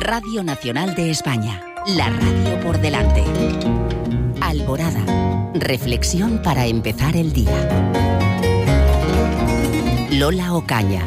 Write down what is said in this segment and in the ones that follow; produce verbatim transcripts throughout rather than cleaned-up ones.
Radio Nacional de España, la radio por delante. Alborada, reflexión para empezar el día. Lola Ocaña.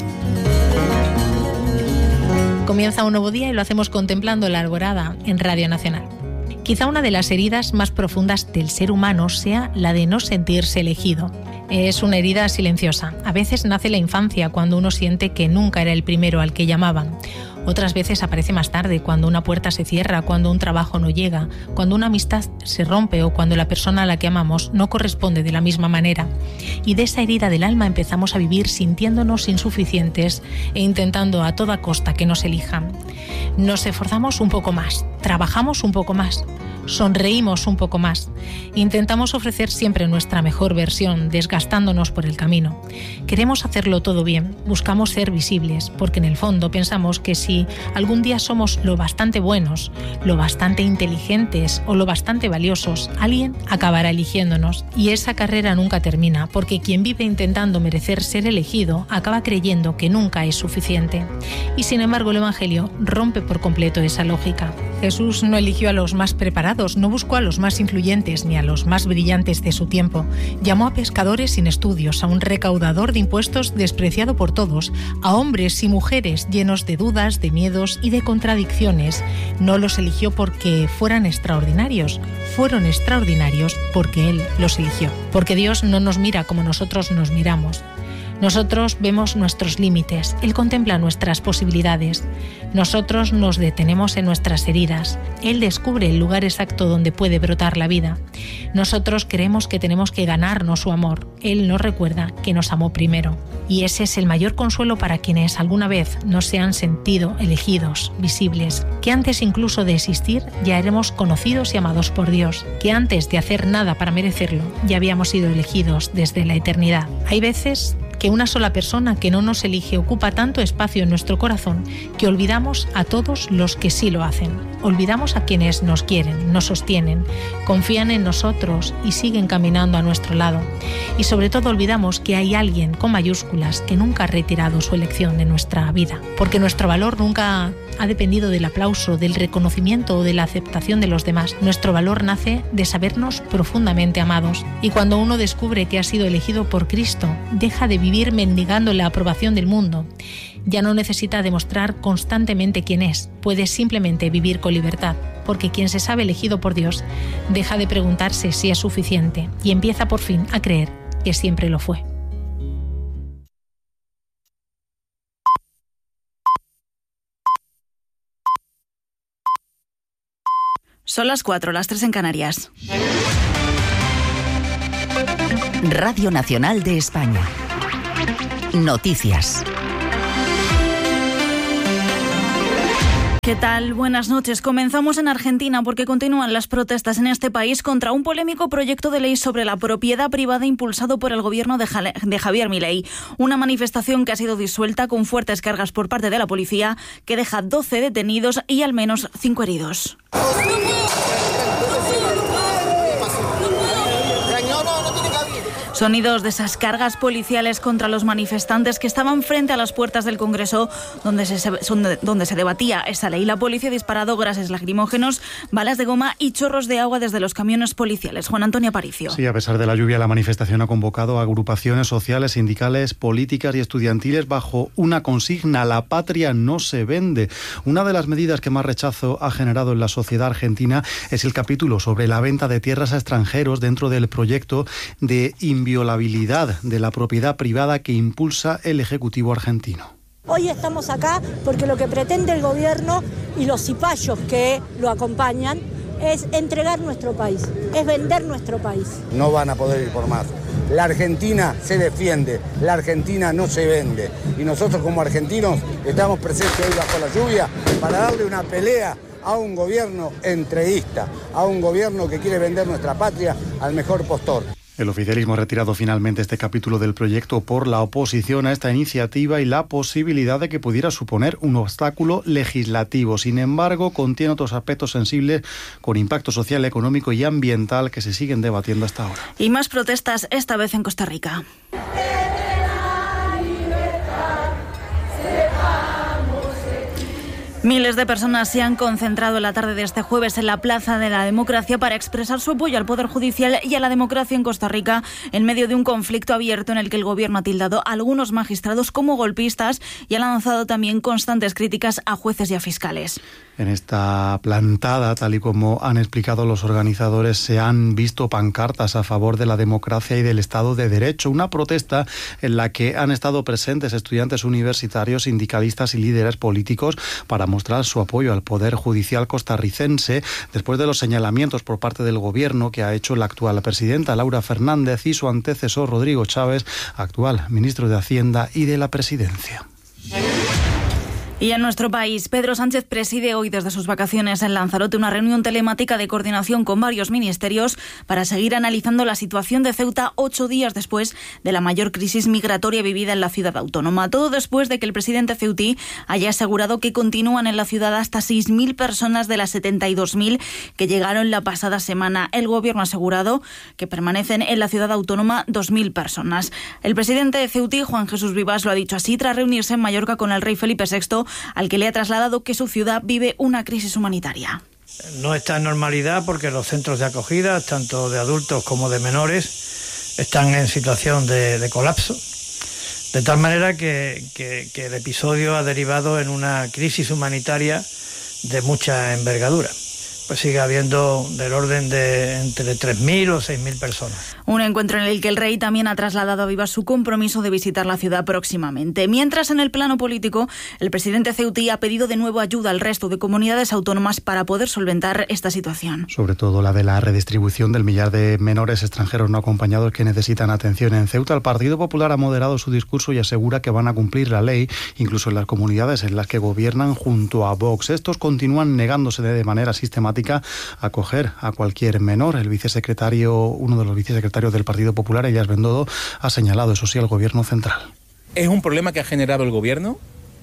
Comienza un nuevo día y lo hacemos contemplando la alborada en Radio Nacional. Quizá una de las heridas más profundas del ser humano sea la de no sentirse elegido. Es una herida silenciosa. A veces nace en la infancia, cuando uno siente que nunca era el primero al que llamaban. Otras veces aparece más tarde, cuando una puerta se cierra, cuando un trabajo no llega, cuando una amistad se rompe o cuando la persona a la que amamos no corresponde de la misma manera. Y de esa herida del alma empezamos a vivir sintiéndonos insuficientes e intentando a toda costa que nos elijan. Nos esforzamos un poco más, trabajamos un poco más, sonreímos un poco más. Intentamos ofrecer siempre nuestra mejor versión, desgastándonos por el camino. Queremos hacerlo todo bien, buscamos ser visibles, porque en el fondo pensamos que si algún día somos lo bastante buenos, lo bastante inteligentes o lo bastante valiosos, alguien acabará eligiéndonos. Y esa carrera nunca termina, porque quien vive intentando merecer ser elegido acaba creyendo que nunca es suficiente. Y sin embargo el Evangelio rompe por completo esa lógica. Jesús no eligió a los más preparados, no buscó a los más influyentes ni a los más brillantes de su tiempo. Llamó a pescadores sin estudios, a un recaudador de impuestos despreciado por todos, a hombres y mujeres llenos de dudas, de miedos y de contradicciones. No los eligió porque fueran extraordinarios, fueron extraordinarios porque Él los eligió. Porque Dios no nos mira como nosotros nos miramos. Nosotros vemos nuestros límites, Él contempla nuestras posibilidades. Nosotros nos detenemos en nuestras heridas. Él descubre el lugar exacto donde puede brotar la vida. Nosotros creemos que tenemos que ganarnos su amor. Él nos recuerda que nos amó primero. Y ese es el mayor consuelo para quienes alguna vez no se han sentido elegidos, visibles. Que antes incluso de existir ya éramos conocidos y amados por Dios. Que antes de hacer nada para merecerlo ya habíamos sido elegidos desde la eternidad. Hay veces que una sola persona que no nos elige ocupa tanto espacio en nuestro corazón que olvidamos a todos los que sí lo hacen. Olvidamos a quienes nos quieren, nos sostienen, confían en nosotros y siguen caminando a nuestro lado. Y sobre todo olvidamos que hay alguien con mayúsculas que nunca ha retirado su elección de nuestra vida. Porque nuestro valor nunca ha dependido del aplauso, del reconocimiento o de la aceptación de los demás. Nuestro valor nace de sabernos profundamente amados. Y cuando uno descubre que ha sido elegido por Cristo, deja de vivir mendigando la aprobación del mundo. Ya no necesita demostrar constantemente quién es, puede simplemente vivir con libertad, porque quien se sabe elegido por Dios deja de preguntarse si es suficiente y empieza por fin a creer que siempre lo fue. Son las cuatro, las tres en Canarias. Radio Nacional de España. Noticias. ¿Qué tal? Buenas noches. Comenzamos en Argentina porque continúan las protestas en este país contra un polémico proyecto de ley sobre la propiedad privada impulsado por el gobierno de, Jale- de Javier Milei. Una manifestación que ha sido disuelta con fuertes cargas por parte de la policía que deja doce detenidos y al menos cinco heridos. Sonidos de esas cargas policiales contra los manifestantes que estaban frente a las puertas del Congreso donde se, donde se debatía esa ley. La policía ha disparado gases lacrimógenos, balas de goma y chorros de agua desde los camiones policiales. Juan Antonio Aparicio. Sí, a pesar de la lluvia, la manifestación ha convocado a agrupaciones sociales, sindicales, políticas y estudiantiles bajo una consigna: la patria no se vende. Una de las medidas que más rechazo ha generado en la sociedad argentina es el capítulo sobre la venta de tierras a extranjeros dentro del proyecto de inviolabilidad de la propiedad privada que impulsa el Ejecutivo argentino. Hoy estamos acá porque lo que pretende el gobierno y los cipayos que lo acompañan es entregar nuestro país, es vender nuestro país. No van a poder ir por más. La Argentina se defiende, la Argentina no se vende. Y nosotros como argentinos estamos presentes hoy bajo la lluvia para darle una pelea a un gobierno entreguista, a un gobierno que quiere vender nuestra patria al mejor postor. El oficialismo ha retirado finalmente este capítulo del proyecto por la oposición a esta iniciativa y la posibilidad de que pudiera suponer un obstáculo legislativo. Sin embargo, contiene otros aspectos sensibles con impacto social, económico y ambiental que se siguen debatiendo hasta ahora. Y más protestas, esta vez en Costa Rica. Miles de personas se han concentrado en la tarde de este jueves en la Plaza de la Democracia para expresar su apoyo al Poder Judicial y a la democracia en Costa Rica en medio de un conflicto abierto en el que el gobierno ha tildado a algunos magistrados como golpistas y ha lanzado también constantes críticas a jueces y a fiscales. En esta plantada, tal y como han explicado los organizadores, se han visto pancartas a favor de la democracia y del Estado de Derecho, una protesta en la que han estado presentes estudiantes universitarios, sindicalistas y líderes políticos para mostrar su apoyo al Poder Judicial costarricense después de los señalamientos por parte del gobierno que ha hecho la actual presidenta Laura Fernández y su antecesor Rodrigo Chávez, actual ministro de Hacienda y de la Presidencia. Y en nuestro país, Pedro Sánchez preside hoy desde sus vacaciones en Lanzarote una reunión telemática de coordinación con varios ministerios para seguir analizando la situación de Ceuta ocho días después de la mayor crisis migratoria vivida en la ciudad autónoma. Todo después de que el presidente ceutí haya asegurado que continúan en la ciudad hasta seis mil personas de las setenta y dos mil que llegaron la pasada semana. El gobierno ha asegurado que permanecen en la ciudad autónoma dos mil personas. El presidente de ceutí, Juan Jesús Vivas, lo ha dicho así tras reunirse en Mallorca con el rey Felipe sexto, al que le ha trasladado que su ciudad vive una crisis humanitaria. No está en normalidad porque los centros de acogida, tanto de adultos como de menores, están en situación de, de colapso, de tal manera que, que, que el episodio ha derivado en una crisis humanitaria de mucha envergadura. Pues sigue habiendo del orden de entre tres mil o seis mil personas. Un encuentro en el que el rey también ha trasladado a Vivas su compromiso de visitar la ciudad próximamente. Mientras, en el plano político, el presidente ceutí ha pedido de nuevo ayuda al resto de comunidades autónomas para poder solventar esta situación. Sobre todo la de la redistribución del millar de menores extranjeros no acompañados que necesitan atención en Ceuta. El Partido Popular ha moderado su discurso y asegura que van a cumplir la ley, incluso en las comunidades en las que gobiernan junto a Vox. Estos continúan negándose de manera sistemática a acoger a cualquier menor. El vicesecretario, uno de los vicesecretarios del Partido Popular, Elías Bendodo, ha señalado, eso sí, al gobierno central. Es un problema que ha generado el gobierno.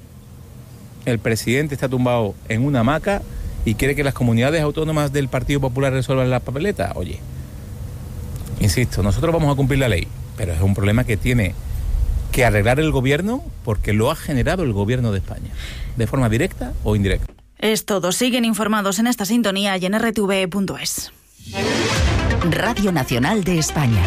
El presidente está tumbado en una hamaca y quiere que las comunidades autónomas del Partido Popular resuelvan las papeletas. Oye, insisto, nosotros vamos a cumplir la ley, pero es un problema que tiene que arreglar el gobierno porque lo ha generado el gobierno de España, de forma directa o indirecta. Es todo. Siguen informados en esta sintonía y en erre te ve punto es. Radio Nacional de España.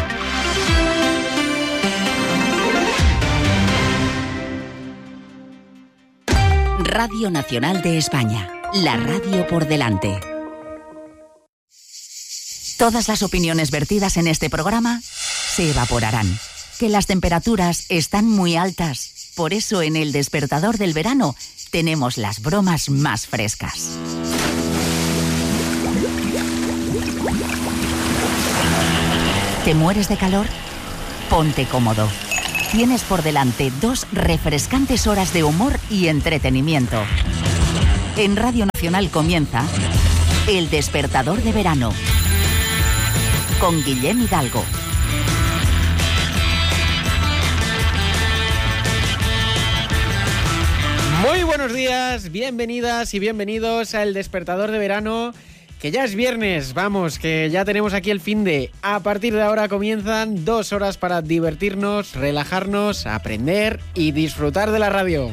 Radio Nacional de España. La radio por delante. Todas las opiniones vertidas en este programa se evaporarán. Que las temperaturas están muy altas. Por eso en El Despertador del Verano tenemos las bromas más frescas. ¿Te mueres de calor? Ponte cómodo. Tienes por delante dos refrescantes horas de humor y entretenimiento. En Radio Nacional comienza El Despertador de Verano con Guillem Hidalgo. Muy buenos días, bienvenidas y bienvenidos a El Despertador de Verano, que ya es viernes, vamos, que ya tenemos aquí el finde. A partir de ahora comienzan dos horas para divertirnos, relajarnos, aprender y disfrutar de la radio.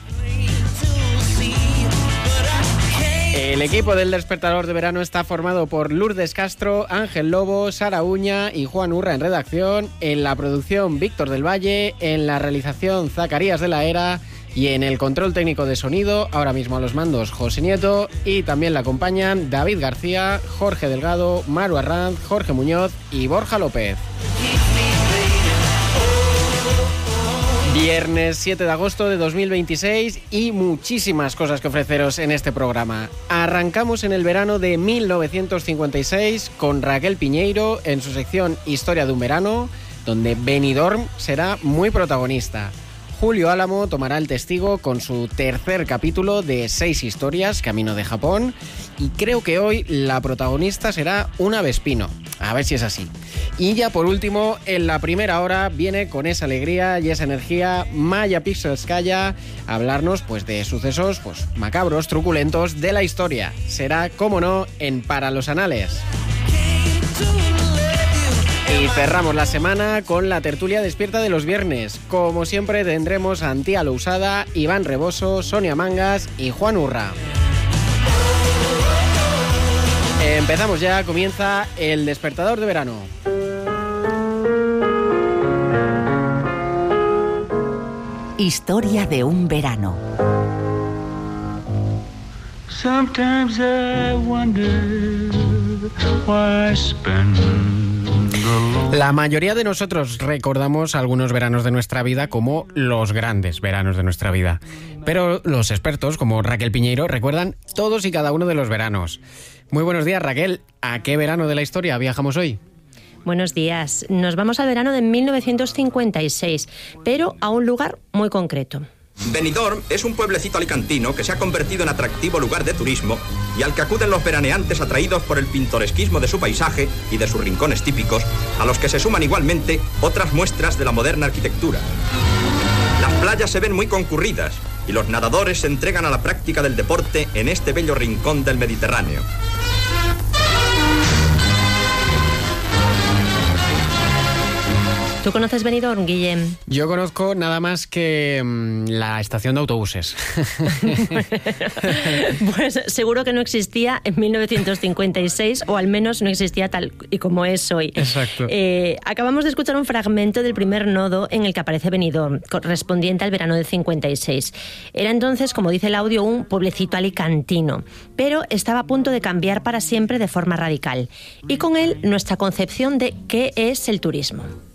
El equipo del Despertador de Verano está formado por Lourdes Castro, Ángel Lobo, Sara Uña y Juan Urra en redacción, en la producción Víctor del Valle, en la realización Zacarías de la Era y en el control técnico de sonido, ahora mismo a los mandos José Nieto, y también le acompañan David García, Jorge Delgado, Maru Arranz, Jorge Muñoz y Borja López. Viernes siete de agosto de dos mil veintiséis y muchísimas cosas que ofreceros en este programa. Arrancamos en el verano de mil novecientos cincuenta y seis con Raquel Piñeiro en su sección Historia de un verano, donde Benidorm será muy protagonista. Julio Álamo tomará el testigo con su tercer capítulo de seis historias, Camino de Japón, y creo que hoy la protagonista será una Vespino. A ver si es así. Y ya por último, en la primera hora viene con esa alegría y esa energía Maya Pixelskaya a hablarnos pues de sucesos pues macabros, truculentos de la historia. Será, como no, en Para los Anales. Y cerramos la semana con la tertulia despierta de los viernes. Como siempre tendremos a Antía Lousada, Iván Reboso, Sonia Mangas y Juan Urra. Empezamos ya, comienza el despertador de verano. Historia de un verano. Sometimes I wonder why I spend La mayoría de nosotros recordamos algunos veranos de nuestra vida como los grandes veranos de nuestra vida. Pero los expertos, como Raquel Piñeiro, recuerdan todos y cada uno de los veranos. Muy buenos días, Raquel. ¿A qué verano de la historia viajamos hoy? Buenos días. Nos vamos al verano de mil novecientos cincuenta y seis, pero a un lugar muy concreto. Benidorm es un pueblecito alicantino que se ha convertido en atractivo lugar de turismo y al que acuden los veraneantes atraídos por el pintoresquismo de su paisaje y de sus rincones típicos, a los que se suman igualmente otras muestras de la moderna arquitectura. Las playas se ven muy concurridas y los nadadores se entregan a la práctica del deporte en este bello rincón del Mediterráneo. ¿Tú conoces Benidorm, Guillem? Yo conozco nada más que mmm, la estación de autobuses. Pues seguro que no existía en mil novecientos cincuenta y seis, o al menos no existía tal y como es hoy. Exacto. Eh, acabamos de escuchar un fragmento del primer nodo en el que aparece Benidorm, correspondiente al verano del cincuenta y seis. Era entonces, como dice el audio, un pueblecito alicantino, pero estaba a punto de cambiar para siempre de forma radical. Y con él, nuestra concepción de qué es el turismo.